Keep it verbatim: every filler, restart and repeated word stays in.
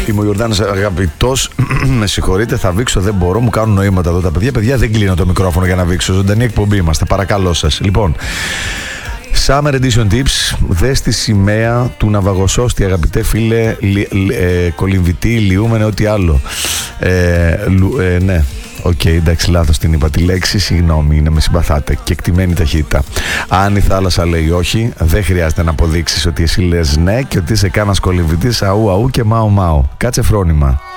Είμαι ο Ιορδάνης αγαπητός. Με συγχωρείτε, θα βήξω, δεν μπορώ. Μου κάνουν νοήματα εδώ τα παιδιά. Παιδιά, δεν κλείνω το μικρόφωνο για να βήξω. Ζωντανή εκπομπή είμαστε. Παρακαλώ σας. Λοιπόν, Summer Edition Tips. Δες τη σημαία του ναυαγοσώστη, αγαπητέ φίλε, λι, λι, ε, κολυμβητή, λιούμενε, ό,τι άλλο. Ε, λου, ε, ναι. Οκ, okay, εντάξει, λάθος την είπα τη λέξη, συγγνώμη, είναι, με συμπαθάτε. Και εκτιμένη ταχύτητα. Αν η θάλασσα λέει όχι, δεν χρειάζεται να αποδείξεις ότι εσύ λες ναι και ότι είσαι κάνας κολυμβητής αού αού και μάου μάου. Κάτσε φρόνημα.